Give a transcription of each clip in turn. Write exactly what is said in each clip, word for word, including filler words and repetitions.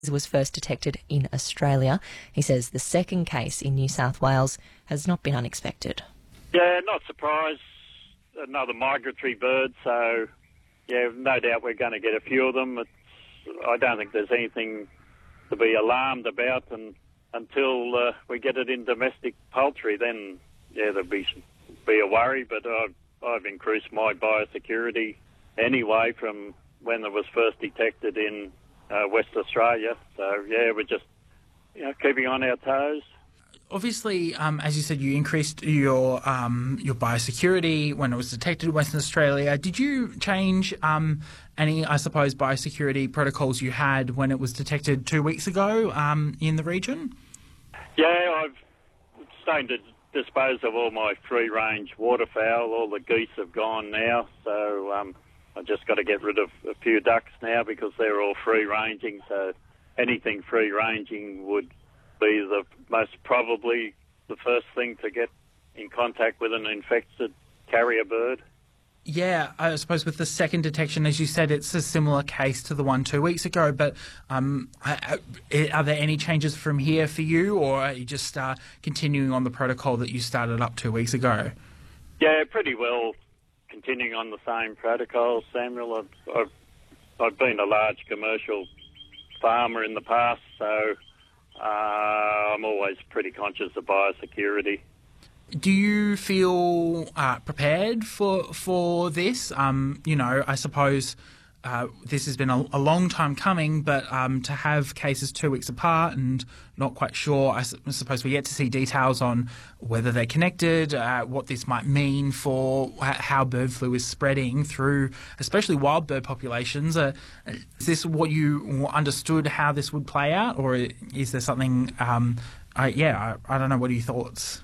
was first detected in Australia. He says the second case in New South Wales has not been unexpected. Yeah, not surprised. Another migratory bird, so yeah, no doubt we're going to get a few of them. It's, I don't think there's anything to be alarmed about, and until uh, we get it in domestic poultry, then yeah, there'll be be a worry. But I've I've increased my biosecurity anyway from when it was first detected in uh, West Australia. So yeah, we're just you know keeping on our toes. Obviously, um, as you said, you increased your um, your biosecurity when it was detected in Western Australia. Did you change um, any, I suppose, biosecurity protocols you had when it was detected two weeks ago um, in the region? Yeah, I've starting to dispose of all my free-range waterfowl. All the geese have gone now, so um, I've just got to get rid of a few ducks now because they're all free-ranging. So anything free-ranging would be the most probably the first thing to get in contact with an infected carrier bird. Yeah, I suppose with the second detection, as you said, it's a similar case to the one two weeks ago, but um, are there any changes from here for you, or are you just uh, continuing on the protocol that you started up two weeks ago? Yeah, pretty well continuing on the same protocol, Samuel. I've, I've, I've been a large commercial farmer in the past, so Uh, I'm always pretty conscious of biosecurity. Do you feel uh, prepared for for this? Um, you know, I suppose uh, this has been a, a long time coming, but um, to have cases two weeks apart and not quite sure, I, su- I suppose we yet to see details on whether they're connected, uh, what this might mean for h- how bird flu is spreading through, especially wild bird populations. Uh, is this what you understood how this would play out, or is there something? Um, I, yeah, I, I don't know. What are your thoughts?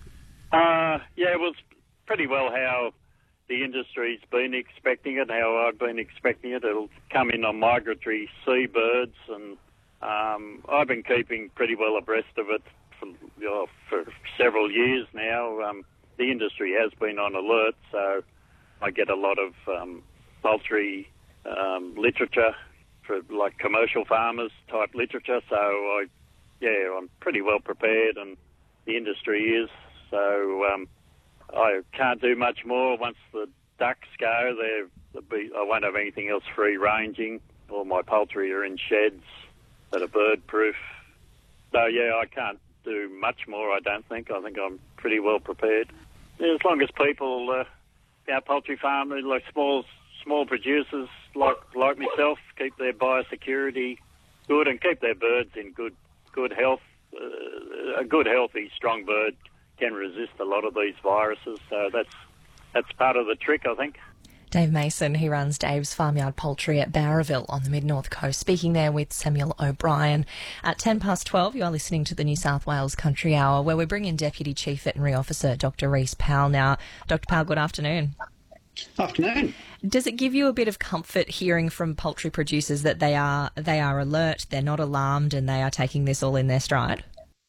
Uh, yeah, it was pretty well how the industry's been expecting it, how I've been expecting it. It'll come in on migratory seabirds, and um, I've been keeping pretty well abreast of it for, you know, for several years now. Um, the industry has been on alert, so I get a lot of um, poultry um, literature for like commercial farmers type literature. So I, yeah, I'm pretty well prepared, and the industry is. So um, I can't do much more. Once the ducks go, they're, they'll be, I won't have anything else free ranging. All my poultry are in sheds that are bird proof. So yeah, I can't do much more. I don't think. I think I'm pretty well prepared. Yeah, as long as people, uh, our poultry farmers, like small small producers like like myself, keep their biosecurity good and keep their birds in good good health. Uh, a good, healthy, strong bird can resist a lot of these viruses, so that's that's part of the trick, I think. Dave Mason, he runs Dave's Farmyard Poultry at Bowraville on the mid-north coast, speaking there with Samuel O'Brien. At ten past twelve, you are listening to the New South Wales Country Hour, where we bring in Deputy Chief Veterinary Officer Doctor Rhys Powell now. Doctor Powell, good afternoon. Afternoon. Does it give you a bit of comfort hearing from poultry producers that they are they are alert, they're not alarmed, and they are taking this all in their stride?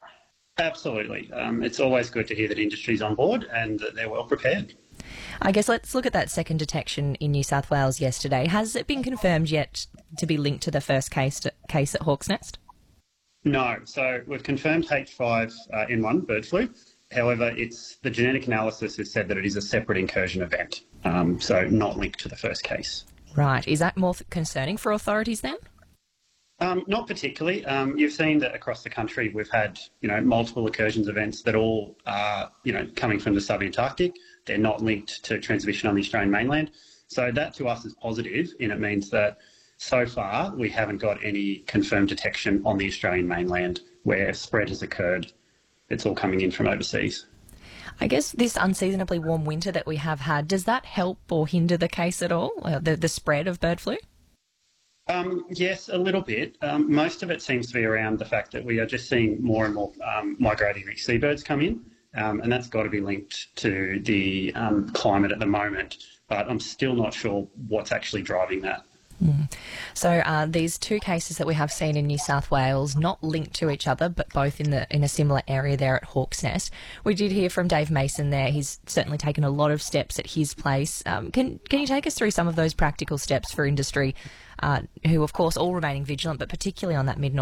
Absolutely. Um, it's always good to hear that industry's on board and that they're well prepared. I guess let's look at that second detection in New South Wales yesterday. Has it been confirmed yet to be linked to the first case case at Hawk's Nest? No. So we've confirmed H five N one bird flu. However, it's the genetic analysis has said that it is a separate incursion event, um, so not linked to the first case. Right. Is that more th- concerning for authorities then? Um, not particularly. Um, you've seen that across the country we've had, you know, multiple incursions events that all are, you know, coming from the sub-Antarctic. They're not linked to transmission on the Australian mainland. So that to us is positive, and it means that so far we haven't got any confirmed detection on the Australian mainland where spread has occurred. It's all coming in from overseas. I guess this unseasonably warm winter that we have had, does that help or hinder the case at all, uh, the, the spread of bird flu? Um, yes, a little bit. Um, most of it seems to be around the fact that we are just seeing more and more um, migratory seabirds come in, um, and that's got to be linked to the um, climate at the moment, but I'm still not sure what's actually driving that. Mm. So uh, these two cases that we have seen in New South Wales, not linked to each other, but both in the in a similar area there at Hawk's Nest. We did hear from Dave Mason there. He's certainly taken a lot of steps at his place. Um, can can you take us through some of those practical steps for industry, uh, who of course all remaining vigilant, but particularly on that mid-north